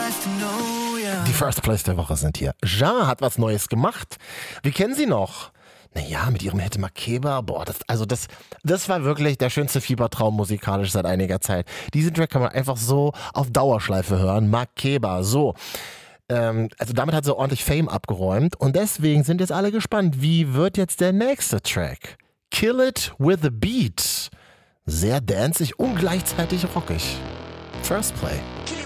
Die First Place der Woche sind hier. Ja hat was Neues gemacht. Wir kennen sie noch. Naja, mit ihrem Hit Makeba, das war wirklich der schönste Fiebertraum musikalisch seit einiger Zeit. Diesen Track kann man einfach so auf Dauerschleife hören. Makeba, so. Also damit hat sie ordentlich Fame abgeräumt und deswegen sind jetzt alle gespannt, wie wird jetzt der nächste Track? Kill It With A Beat. Sehr danzig und gleichzeitig rockig. First Play.